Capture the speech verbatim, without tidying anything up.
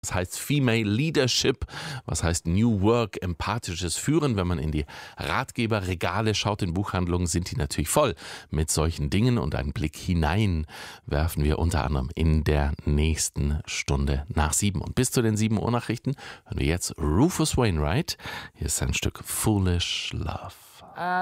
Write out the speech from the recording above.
Was heißt Female Leadership? Was heißt New Work, empathisches Führen? Wenn man in die Ratgeberregale schaut in Buchhandlungen, sind die natürlich voll mit solchen Dingen. Und einen Blick hinein werfen wir unter anderem in der nächsten Stunde nach sieben. Und bis zu den sieben Uhr Nachrichten hören wir jetzt Rufus Wainwright. Hier ist sein Stück Foolish Love.